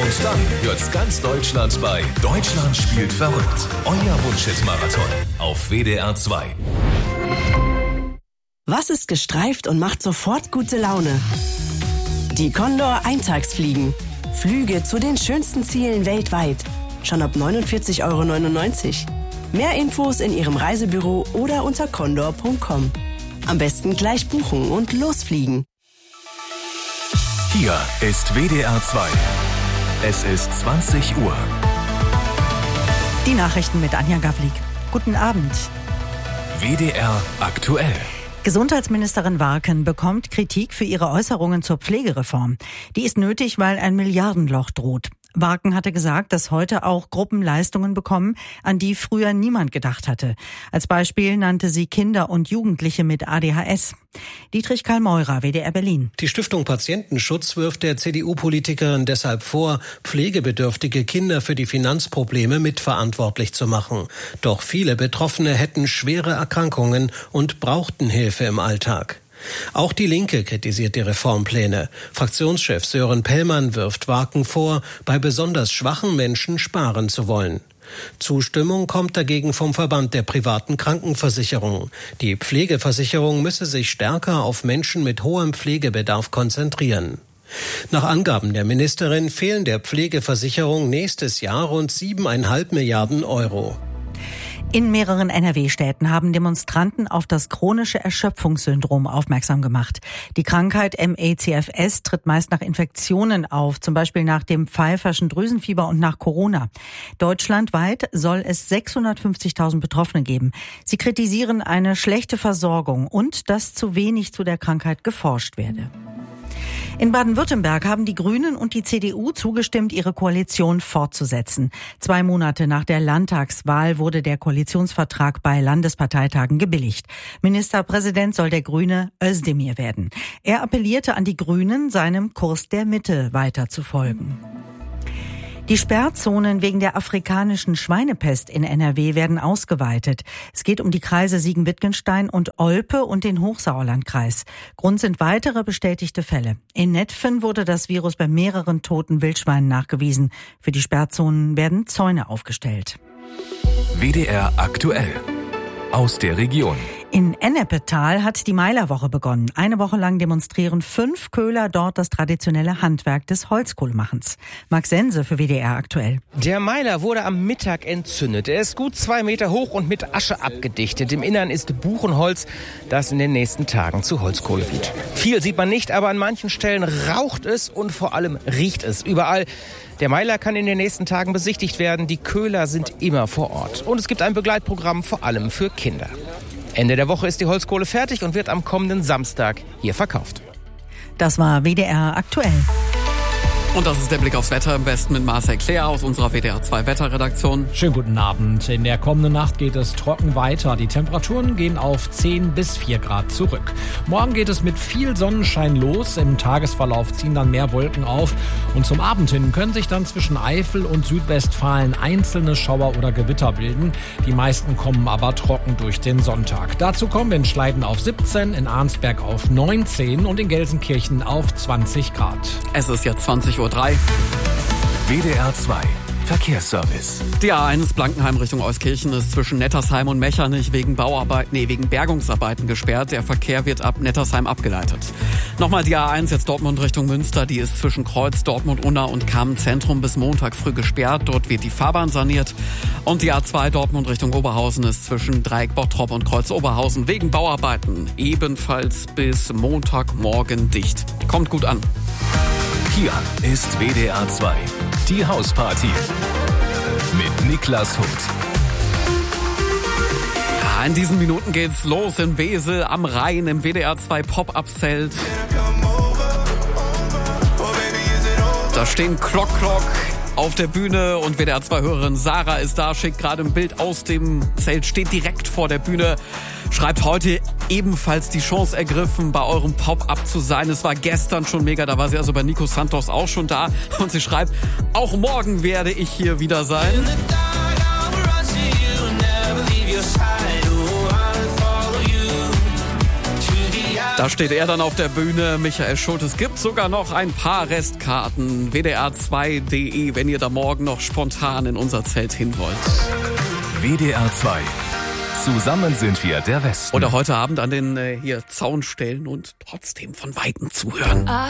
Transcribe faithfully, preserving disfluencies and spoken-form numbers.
Und dann hört's ganz Deutschland bei Deutschland spielt verrückt. Euer Wunschhit-Marathon auf W D R zwei. Was ist gestreift und macht sofort gute Laune? Die Condor Eintagsfliegen. Flüge zu den schönsten Zielen weltweit. Schon ab neunundvierzig Euro neunundneunzig. Mehr Infos in Ihrem Reisebüro oder unter condor punkt com. Am besten gleich buchen und losfliegen. Hier ist W D R zwei. Es ist zwanzig Uhr. Die Nachrichten mit Anja Gavlik. Guten Abend. W D R aktuell. Gesundheitsministerin Warken bekommt Kritik für ihre Äußerungen zur Pflegereform. Die ist nötig, weil ein Milliardenloch droht. Warken hatte gesagt, dass heute auch Gruppen Leistungen bekommen, an die früher niemand gedacht hatte. Als Beispiel nannte sie Kinder und Jugendliche mit A D H S. Dietrich Karl Meurer, W D R Berlin. Die Stiftung Patientenschutz wirft der C D U-Politikerin deshalb vor, pflegebedürftige Kinder für die Finanzprobleme mitverantwortlich zu machen. Doch viele Betroffene hätten schwere Erkrankungen und brauchten Hilfe im Alltag. Auch die Linke kritisiert die Reformpläne. Fraktionschef Sören Pellmann wirft Warken vor, bei besonders schwachen Menschen sparen zu wollen. Zustimmung kommt dagegen vom Verband der privaten Krankenversicherung. Die Pflegeversicherung müsse sich stärker auf Menschen mit hohem Pflegebedarf konzentrieren. Nach Angaben der Ministerin fehlen der Pflegeversicherung nächstes Jahr rund siebeneinhalb Milliarden Euro. In mehreren N R W-Städten haben Demonstranten auf das chronische Erschöpfungssyndrom aufmerksam gemacht. Die Krankheit M E C F S tritt meist nach Infektionen auf, zum Beispiel nach dem Pfeifferschen Drüsenfieber und nach Corona. Deutschlandweit soll es sechshundertfünfzigtausend Betroffene geben. Sie kritisieren eine schlechte Versorgung und dass zu wenig zu der Krankheit geforscht werde. In Baden-Württemberg haben die Grünen und die C D U zugestimmt, ihre Koalition fortzusetzen. Zwei Monate nach der Landtagswahl wurde der Koalitionsvertrag bei Landesparteitagen gebilligt. Ministerpräsident soll der Grüne Özdemir werden. Er appellierte an die Grünen, seinem Kurs der Mitte weiter zu folgen. Die Sperrzonen wegen der afrikanischen Schweinepest in N R W werden ausgeweitet. Es geht um die Kreise Siegen-Wittgenstein und Olpe und den Hochsauerlandkreis. Grund sind weitere bestätigte Fälle. In Netphen wurde das Virus bei mehreren toten Wildschweinen nachgewiesen. Für die Sperrzonen werden Zäune aufgestellt. W D R aktuell. Aus der Region. In Ennepetal hat die Meilerwoche begonnen. Eine Woche lang demonstrieren fünf Köhler dort das traditionelle Handwerk des Holzkohlemachens. Max Sense für W D R aktuell. Der Meiler wurde am Mittag entzündet. Er ist gut zwei Meter hoch und mit Asche abgedichtet. Im Innern ist Buchenholz, das in den nächsten Tagen zu Holzkohle wird. Viel sieht man nicht, aber an manchen Stellen raucht es und vor allem riecht es überall. Der Meiler kann in den nächsten Tagen besichtigt werden. Die Köhler sind immer vor Ort. Und es gibt ein Begleitprogramm vor allem für Kinder. Ende der Woche ist die Holzkohle fertig und wird am kommenden Samstag hier verkauft. Das war W D R aktuell. Und das ist der Blick aufs Wetter im Westen mit Marcel Claire aus unserer W D R zwei Wetterredaktion. Schönen guten Abend. In der kommenden Nacht geht es trocken weiter. Die Temperaturen gehen auf zehn bis vier Grad zurück. Morgen geht es mit viel Sonnenschein los. Im Tagesverlauf ziehen dann mehr Wolken auf. Und zum Abend hin können sich dann zwischen Eifel und Südwestfalen einzelne Schauer oder Gewitter bilden. Die meisten kommen aber trocken durch den Sonntag. Dazu kommen in Schleiden auf siebzehn, in Arnsberg auf neunzehn und in Gelsenkirchen auf zwanzig Grad. Es ist jetzt zwanzig Uhr drei. W D R zwei Verkehrsservice. Die A eins Blankenheim Richtung Euskirchen ist zwischen Nettersheim und Mechernich wegen Bauarbeiten, nee, wegen Bergungsarbeiten gesperrt. Der Verkehr wird ab Nettersheim abgeleitet. Nochmal die A eins jetzt Dortmund Richtung Münster. Die ist zwischen Kreuz, Dortmund, Unna und Kamen Zentrum bis Montag früh gesperrt. Dort wird die Fahrbahn saniert. Und die A zwei Dortmund Richtung Oberhausen ist zwischen Dreieck Bottrop und Kreuz Oberhausen wegen Bauarbeiten ebenfalls bis Montagmorgen dicht. Kommt gut an. Hier ist W D R zwei, die Hausparty mit Niklas Huth. Ja, in diesen Minuten geht's los in Wesel am Rhein im W D R zwei Pop-Up-Zelt. Da stehen Klock Klock auf der Bühne und W D R zwei-Hörerin Sarah ist da, schickt gerade ein Bild aus dem Zelt, steht direkt vor der Bühne. Schreibt heute ebenfalls die Chance ergriffen, bei eurem Pop-Up zu sein. Es war gestern schon mega, da war sie also bei Nico Santos auch schon da. Und sie schreibt, auch morgen werde ich hier wieder sein. Da steht er dann auf der Bühne, Michael Schulz. Es gibt sogar noch ein paar Restkarten. W D R zwei punkt de, wenn ihr da morgen noch spontan in unser Zelt hin wollt. W D R zwei. Zusammen sind wir der Westen. Oder heute Abend an den äh, hier Zaunstellen und trotzdem von Weitem zuhören.